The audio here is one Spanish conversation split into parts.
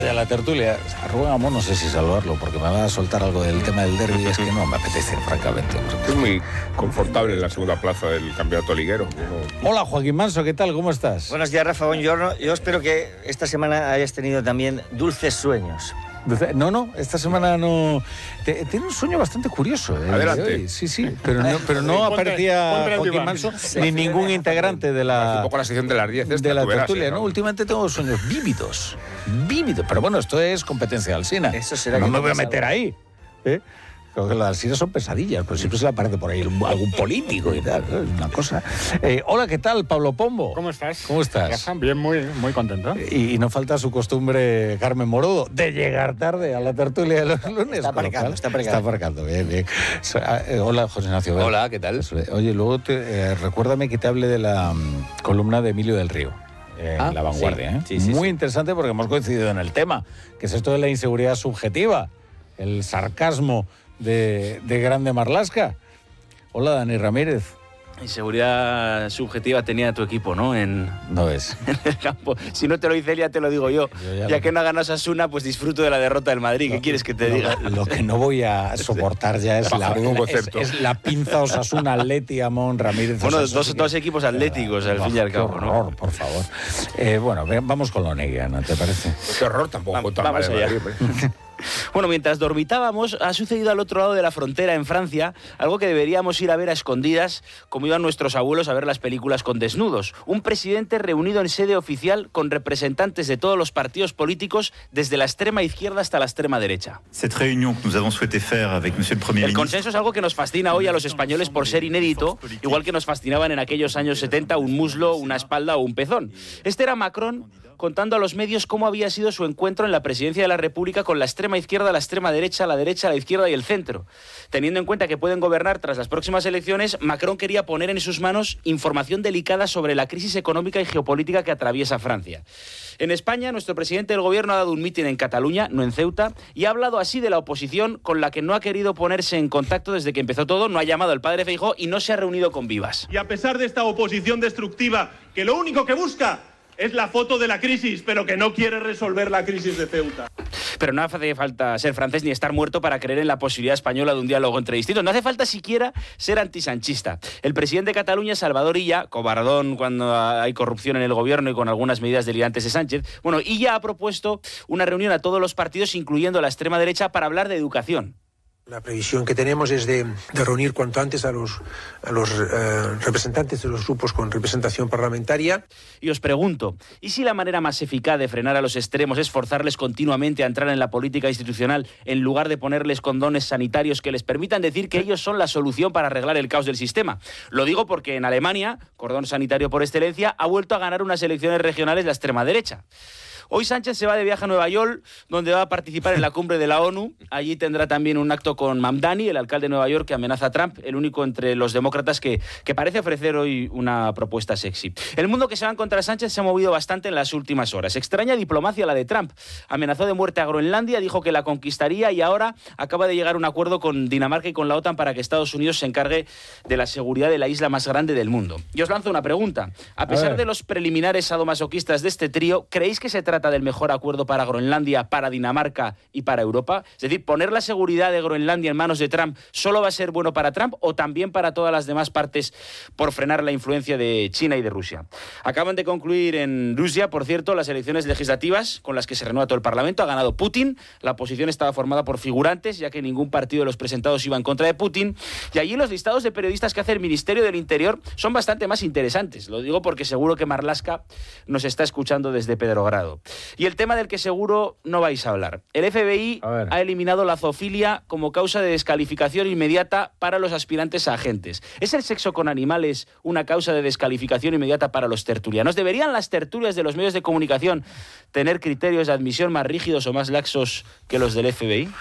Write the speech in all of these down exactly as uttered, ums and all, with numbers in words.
A la tertulia, a Rubén Amón no sé si salvarlo porque me va a soltar algo del tema del derbi, es que no me apetece, francamente. Es muy confortable en la segunda plaza del campeonato liguero. ¿no? Hola Joaquín Manso, ¿qué tal? ¿Cómo estás? Buenos días, Rafa, buongiorno. Yo espero que esta semana hayas tenido también dulces sueños. No, no, esta semana no... Te, tiene un sueño bastante curioso. ¿eh? Adelante. Sí, sí, pero no, pero no ponte, aparecía ponte Joaquín Manso ni ningún integrante de la... Un poco la sección de las diez esta, de la verás, tertulia, ¿eh? ¿no? Últimamente tengo sueños vívidos, vívidos. Pero bueno, esto es competencia de Alsina. Eso será no que me no voy a pasa meter algo. ahí. ¿eh? Creo que las Alsinas son pesadillas, pero siempre se le aparece por ahí algún político y tal. ¿no? Una cosa. Eh, hola, ¿qué tal, Pablo Pombo? ¿Cómo estás? ¿Cómo estás? Rafa, bien, muy, muy contento. Y, y no falta su costumbre, Carmen Morodo, de llegar tarde a la tertulia de los lunes. Está aparcando, está aparcando. Está aparcando, bien, bien. So, eh, hola, José Ignacio. Hola, ¿qué tal? Oye, luego te, eh, recuérdame que te hable de la um, columna de Emilio del Río. En Ah, La Vanguardia. sí. ¿eh? Sí, sí, Muy sí. interesante porque hemos coincidido en el tema, que es esto de la inseguridad subjetiva, el sarcasmo de, de Grande Marlaska. Hola, Dani Ramírez. Inseguridad subjetiva tenía tu equipo, ¿no? En, No ves. en el campo. Si no te lo dice él, ya te lo digo yo. Yo ya ya lo- que no ha ganado Osasuna, pues disfruto de la derrota del Madrid. ¿Qué quieres que te Lo- diga? Lo que no voy a soportar ya es, la, Bajo ningún es, concepto. es la pinza Osasuna Atleti Amón Ramírez. Bueno, Osasuna, dos, así que- dos equipos atléticos, al Bah, fin y al qué cabo, ¿no? horror, por favor. Eh, bueno, ve- vamos con lo Neguiano, ¿te parece? Qué horror tampoco. Va- cuenta vamos mal de allá. Madrid, hombre. Bueno, mientras dormitábamos, ha sucedido al otro lado de la frontera, en Francia, algo que deberíamos ir a ver a escondidas, como iban nuestros abuelos a ver las películas con desnudos. Un presidente reunido en sede oficial con representantes de todos los partidos políticos, desde la extrema izquierda hasta la extrema derecha. Cette réunion que nous avons souhaité faire avec Monsieur le Premier El ministre. consenso es algo que nos fascina hoy a los españoles por ser inédito, igual que nos fascinaban en aquellos años setenta un muslo, una espalda o un pezón. Este era Macron contando a los medios cómo había sido su encuentro en la presidencia de la República con la extrema izquierda, la extrema derecha, la derecha, la izquierda y el centro. Teniendo en cuenta que pueden gobernar tras las próximas elecciones, Macron quería poner en sus manos información delicada sobre la crisis económica y geopolítica que atraviesa Francia. En España, nuestro presidente del gobierno ha dado un mitin en Cataluña, no en Ceuta, y ha hablado así de la oposición con la que no ha querido ponerse en contacto desde que empezó todo, no ha llamado al padre Feijóo y no se ha reunido con Vivas. Y a pesar de esta oposición destructiva, que lo único que busca es la foto de la crisis, pero que no quiere resolver la crisis de Ceuta. Pero no hace falta ser francés ni estar muerto para creer en la posibilidad española de un diálogo entre distintos. No hace falta siquiera ser antisanchista. El presidente de Cataluña, Salvador Illa, cobardón cuando hay corrupción en el gobierno y con algunas medidas delirantes de Sánchez, bueno, Illa ha propuesto una reunión a todos los partidos, incluyendo a la extrema derecha, para hablar de educación. La previsión que tenemos es de, de reunir cuanto antes a los, a los eh, representantes de los grupos con representación parlamentaria. Y os pregunto, ¿y si la manera más eficaz de frenar a los extremos es forzarles continuamente a entrar en la política institucional en lugar de ponerles condones sanitarios que les permitan decir que ellos son la solución para arreglar el caos del sistema? Lo digo porque en Alemania, cordón sanitario por excelencia, ha vuelto a ganar unas elecciones regionales la extrema derecha. Hoy Sánchez se va de viaje a Nueva York, donde va a participar en la cumbre de la ONU. Allí tendrá también un acto con Mamdani, el alcalde de Nueva York, que amenaza a Trump, el único entre los demócratas que, que parece ofrecer hoy una propuesta sexy. El mundo que se va contra Sánchez se ha movido bastante en las últimas horas. Extraña diplomacia la de Trump. Amenazó de muerte a Groenlandia, dijo que la conquistaría y ahora acaba de llegar a un acuerdo con Dinamarca y con la OTAN para que Estados Unidos se encargue de la seguridad de la isla más grande del mundo. Y os lanzo una pregunta. A pesar de los preliminares sadomasoquistas de este trío, ¿creéis que se trata del mejor acuerdo para Groenlandia, para Dinamarca y para Europa? Es decir, ¿poner la seguridad de Groenlandia en manos de Trump solo va a ser bueno para Trump o también para todas las demás partes por frenar la influencia de China y de Rusia? Acaban de concluir en Rusia, por cierto, las elecciones legislativas con las que se renueva todo el Parlamento. Ha ganado Putin. La oposición estaba formada por figurantes, ya que ningún partido de los presentados iba en contra de Putin. Y allí los listados de periodistas que hace el Ministerio del Interior son bastante más interesantes. Lo digo porque seguro que Marlaska nos está escuchando desde Petrogrado. Y el tema del que seguro no vais a hablar. El F B I ha eliminado la zoofilia como causa de descalificación inmediata para los aspirantes a agentes. ¿Es el sexo con animales una causa de descalificación inmediata para los tertulianos? ¿Deberían las tertulias de los medios de comunicación tener criterios de admisión más rígidos o más laxos que los del F B I?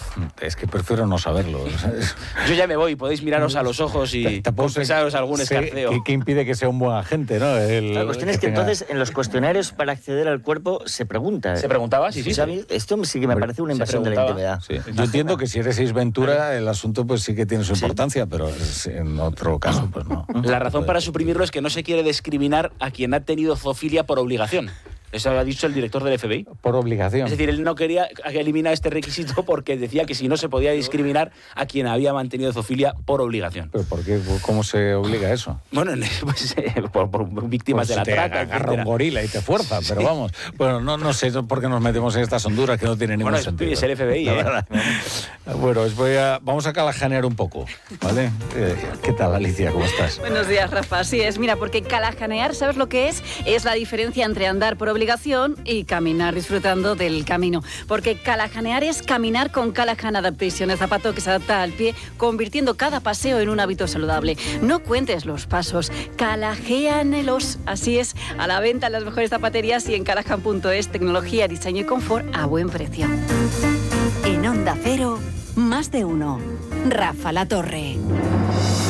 Es que prefiero no saberlo. Yo ya me voy, podéis miraros a los ojos y confesaros algún escarceo. ¿Qué, qué impide que sea un buen agente, ¿no? El, La cuestión es que tenga... entonces en los cuestionarios para acceder al cuerpo se pregunta. ¿Se preguntaba? Sí, sí. ¿Sabes? Esto sí que me parece una invasión de la intimidad. Sí. Yo entiendo que si eres Seis Ventura el asunto pues sí que tiene su importancia, sí, pero en otro caso pues no. La razón para suprimirlo es que no se quiere discriminar a quien ha tenido zoofilia por obligación. Eso ha dicho el director del F B I. Por obligación. Es decir, él no quería eliminar este requisito porque decía que si no se podía discriminar a quien había mantenido zoofilia por obligación. ¿Pero por qué? ¿Cómo se obliga eso? Bueno, pues, eh, por, por víctimas Pues de la si te trata. agarra etcétera. un gorila y te fuerza, pero vamos. Bueno, no, no sé por qué nos metemos en estas honduras que no tienen ningún Bueno, es, sentido. es el F B I, La ¿eh? verdad. Bueno, os voy a, vamos a calajanear un poco, ¿vale? Eh, ¿Qué tal, Alicia? ¿Cómo estás? Buenos días, Rafa. Así es, mira, porque calajanear, ¿sabes lo que es? Es la diferencia entre andar por obligación y caminar disfrutando del camino. Porque calajanear es caminar con Callahan Adaptation, el zapato que se adapta al pie, convirtiendo cada paseo en un hábito saludable. No cuentes los pasos, calajéanelos. Así es, a la venta en las mejores zapaterías y en callahan punto es, tecnología, diseño y confort a buen precio. En Onda Cero, más de uno. Rafa La Torre.